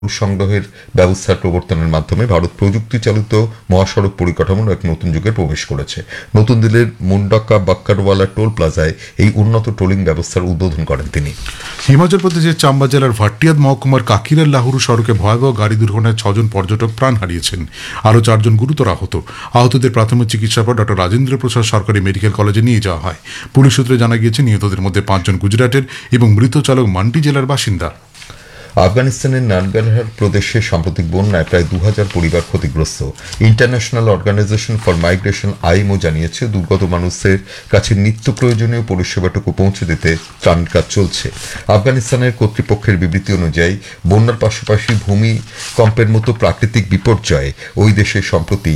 সংগ্রহের ব্যবস্থার প্রবর্তনের মাধ্যমে ভারত প্রযুক্তি চালিত মহাসড়ক পরিকাঠামোর এক নতুন যুগে প্রবেশ করেছে। নতুন দিল্লির মুন্ডাক্কা বাক্কারওয়ালা টোল প্লাজায় এই উন্নত টোলিং ব্যবস্থার উদ্বোধন করেন তিনি। হিমাচল প্রদেশের চাম্বা জেলার ভাটিয়াদ মহকুমার কাকিরার লাহুরু সড়কে ভয়াবহ গাড়ি দুর্ঘটনায় 6 জন পর্যটক প্রাণ হারিয়েছেন, আরও 4 জন গুরুতর আহত। আহতদের প্রাথমিক চিকিৎসার পর ডক্টর রাজেন্দ্র প্রসাদ সরকারি মেডিকেল কলেজে নিয়ে যাওয়া হয়। পুলিশ সূত্রে জানা গিয়েছে নিহতদের মধ্যে 5 জন গুজরাটের এবং মৃত চালক মান্ডি জেলার বাসিন্দা। আফগানিস্তানের নানগারহার প্রদেশে সাম্প্রতিক বন্যায় প্রায় 2000 পরিবার ক্ষতিগ্রস্ত। International organisation for migration IMO জানিয়েছে দুর্গত মানুষদের কাছে নিত্য প্রয়োজনীয় পরিষেবাটুকু পৌঁছে দিতে ত্রাণ কাজ চলছে। আফগানিস্তানের কর্তৃপক্ষের বিবৃতি অনুযায়ী বন্যার পাশাপাশি ভূমিকম্পের মতো প্রাকৃতিক বিপর্যয়ে ওই দেশে সম্প্রতি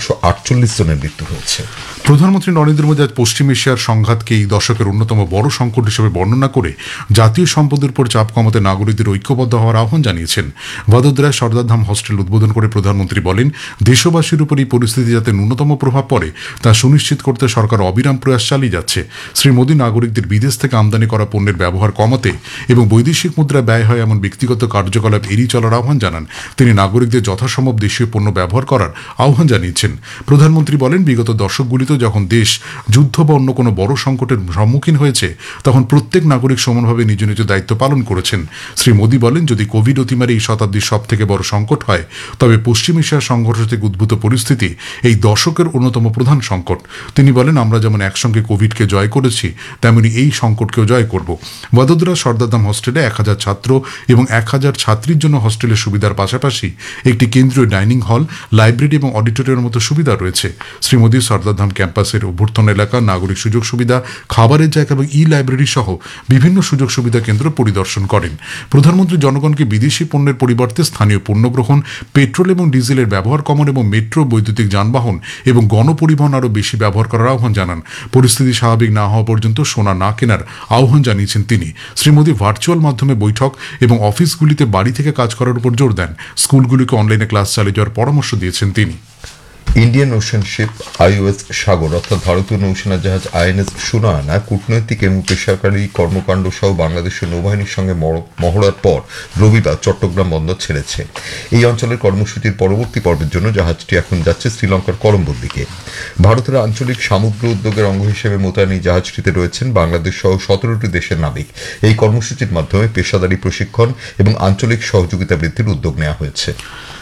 148 জনের মৃত্যু হয়েছে। প্রধানমন্ত্রী নরেন্দ্র মোদী আজ পশ্চিম এশিয়ার সংঘাতকে এই দশকের অন্যতম বড় সংকট হিসেবে বর্ণনা করে জাতীয় সম্পদের উপর চাপ কমাতে নাগরিকদের ঐক্যবদ্ধ হওয়ার আহ্বান জানিয়েছেন। ভাদোদরায় সর্দারধাম হস্টেল উদ্বোধন করে প্রধানমন্ত্রী বলেন, দেশবাসীর উপর এই পরিস্থিতি যাতে ন্যূনতম প্রভাব পড়ে তা সুনিশ্চিত করতে সরকার অবিরাম প্রয়াস চালিয়ে যাচ্ছে। শ্রী মোদী নাগরিকদের বিদেশ থেকে আমদানি করা পণ্যের ব্যবহার কমাতে এবং বৈদেশিক মুদ্রা ব্যয় হয় এমন ব্যক্তিগত কার্যকলাপ এড়িয়ে চলার আহ্বান জানান। তিনি নাগরিকদের যথাসম্ভব দেশীয় পণ্য ব্যবহার করার আহ্বান জানিয়েছেন। প্রধানমন্ত্রী বলেন, বিগত দশকগুলিতে যখন দেশ যুদ্ধ বা অন্য কোনো বড় সংকটের সম্মুখীন হয়েছে তখন প্রত্যেক নাগরিক সমানভাবে নিজ নিজ দায়িত্ব পালন করেছেন। শ্রী মোদী বলেন, যদি কোভিড অতিমারি এই শতাব্দীর সব থেকে বড় সংকট হয় তবে পশ্চিম এশিয়ার সংঘর্ষ থেকে উদ্ভূত পরিস্থিতি এই দশকের অন্যতম প্রধান সংকট। তিনি বলেন, আমরা যেমন একসঙ্গে কোভিডকে জয় করেছি তেমনি এই সংকটকেও জয় করব। ভাদোদরা সর্দারধাম হস্টেলে 1000 ছাত্র এবং 1000 ছাত্রীর জন্য হস্টেলের সুবিধার পাশাপাশি একটি কেন্দ্রীয় ডাইনিং হল, লাইব্রেরি এবং অডিটোরিয়ামের মতো সুবিধা রয়েছে। শ্রী মোদী সর্দারধাম ক্যাম্পাসের অভ্যর্থন এলাকা, নাগরিক সুযোগ সুবিধা, খাবারের জায়গা এবং লাইব্রেরি সহ বিভিন্ন সুযোগ সুবিধা কেন্দ্র পরিদর্শন করেন। প্রধানমন্ত্রী জনগণকে বিদেশি পণ্যের পরিবর্তে স্থানীয় পণ্য গ্রহণ, পেট্রোল এবং ডিজেলের ব্যবহার কমান এবং মেট্রো, বৈদ্যুতিক যানবাহন এবং গণপরিবহন আরও বেশি ব্যবহার করার আহ্বান জানান। পরিস্থিতি স্বাভাবিক না হওয়া পর্যন্ত সোনা না কেনার আহ্বান জানিয়েছেন তিনি। শ্রী মোদী ভার্চুয়াল মাধ্যমে বৈঠক এবং অফিসগুলিতে বাড়ি থেকে কাজ করার উপর জোর দেন। স্কুলগুলিকে অনলাইনে ক্লাস চালিয়ে যাওয়ার পরামর্শ দিয়েছেন তিনি। ইন্ডিয়ান ওশান শিপ আইওএস সাগর অর্থাৎ ভারতীয় নৌসেনা জাহাজ আইএনএস সুনয়না কূটনৈতিক এবং পেশাকারী কর্মকাণ্ড সহ বাংলাদেশের নৌবাহিনীর সঙ্গে মহড়ার পর রবিবার চট্টগ্রাম বন্দর ছেড়েছে। এই অঞ্চলের কর্মসূচির পরবর্তী পর্বের জন্য জাহাজটি এখন যাচ্ছে শ্রীলঙ্কার কলম্বোর দিকে। ভারতের আঞ্চলিক সামুদ্র উদ্যোগের অঙ্গ হিসেবে মোতায়েন এই জাহাজটিতে রয়েছেন বাংলাদেশ সহ 17টি দেশের নাবিক। এই কর্মসূচির মাধ্যমে পেশাদারী প্রশিক্ষণ এবং আঞ্চলিক সহযোগিতা বৃদ্ধির উদ্যোগ নেওয়া হয়েছে।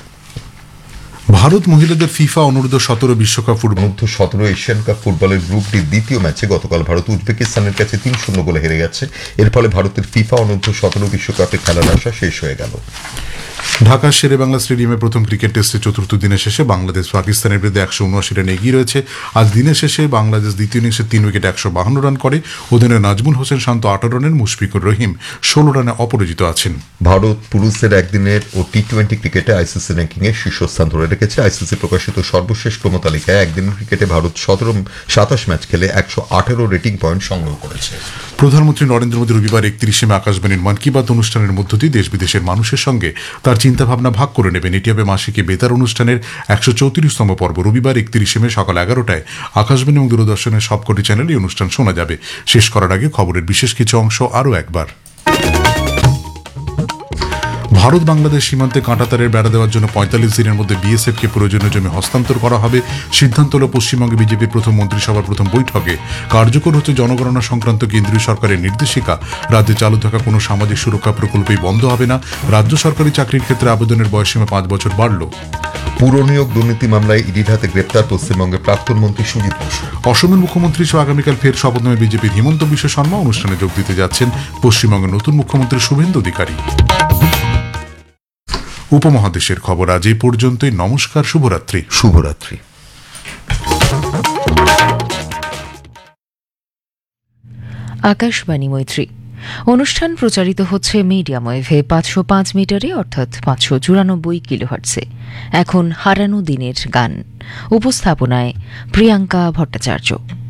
ভারত মহিলাদের ফিফা অনূর্ধ্ব 17 বিশ্বকাপ অনূর্ধ্ব 17 এশিয়ান কাপ ফুটবলের গ্রুপ ডির দ্বিতীয় ম্যাচে গতকাল ভারত উজবেকিস্তানের কাছে 3-0 গোলে হেরে গেছে। এর ফলে ভারতের ফিফা অনূর্ধ্ব 17 বিশ্বকাপে খেলার আশা শেষ হয়ে গেল। ঢাকার শেরেবাংলা স্টেডিয়ামে প্রথম ক্রিকেট টেস্টের চতুর্থ দিনের শেষে বাংলাদেশ পাকিস্তানের বিরুদ্ধে 179 রানে এগিয়ে রয়েছে। আজ দিনের শেষে বাংলাদেশ দ্বিতীয় ইনিংসে 3 উইকেটে 152 রান করে। অধিনায়ক নাজমুল হোসেন শান্ত 18 রানের, মুশফিকুর রহিম 16 রানে অপরাজিত আছেন। ভারত পুরুষদের একদিনের ও টি-20 ক্রিকেটে আইসিসি র্যাঙ্কিংয়ে শীর্ষস্থান ধরে রেখেছে। আইসিসি প্রকাশিত সর্বশেষ ক্রমতালিকায় একদিনের ক্রিকেটে ভারত 27 ম্যাচ খেলে 118 রেটিং পয়েন্ট সংগ্রহ করেছে। প্রধানমন্ত্রী নরেন্দ্র মোদী রবিবার 31 মে আকাশবাণীর মন কি বাত অনুষ্ঠানের মধ্য দিয়ে দেশ বিদেশের মানুষের সঙ্গে তার চিন্তাভাবনা ভাগ করে নেবেন। এটি হবে মাসিকী বেতার অনুষ্ঠানের 134তম পর্ব। রবিবার 31 মে সকাল 11টায় আকাশবাণী এবং দূরদর্শনের সবকটি চ্যানেলে এই অনুষ্ঠান শোনা যাবে। শেষ করার আগে খবরের বিশেষ কিছু অংশ আরও একবার। ভারত বাংলাদেশ সীমান্তে কাঁটাতারের বেড়া দেওয়ার জন্য 45 দিনের মধ্যে বিএসএফকে প্রয়োজনীয় জমি হস্তান্তর করা হবে। সিদ্ধান্ত হল পশ্চিমবঙ্গে বিজেপির প্রথম মন্ত্রিসভার প্রথম বৈঠকে। কার্যকর হচ্ছে জনগণনা সংক্রান্ত কেন্দ্রীয় সরকারের নির্দেশিকা। রাজ্যে চালু থাকা কোনো সামাজিক সুরক্ষা প্রকল্পই বন্ধ হবে না। রাজ্য সরকারি চাকরির ক্ষেত্রে আবেদনের বয়সসীমা 5 বছর বাড়ল। পুরনিয়োগ দুর্নীতি মামলায় ইডির হাতে গ্রেপ্তার পশ্চিমবঙ্গের প্রাক্তন মন্ত্রী সুজিত বসু। অসমের মুখ্যমন্ত্রী সহ আগামীকাল ফের শপথ নেবে বিজেপির হিমন্ত বিশ্ব শর্মা। অনুষ্ঠানে যোগ দিতে যাচ্ছেন পশ্চিমবঙ্গের নতুন মুখ্যমন্ত্রী শুভেন্দু অধিকারী। উপমহাদেশের খবর আজ এই পর্যন্তই। নমস্কার, শুভরাত্রি। শুভরাত্রি। আকাশবাণী মৈত্রী অনুষ্ঠান প্রচারিত হচ্ছে মিডিয়াম ওয়েভে 505 মিটারে অর্থাৎ 594 কিলোহার্টজে। এখন হারানো দিনের গান, উপস্থাপনায় প্রিয়াঙ্কা ভট্টাচার্য।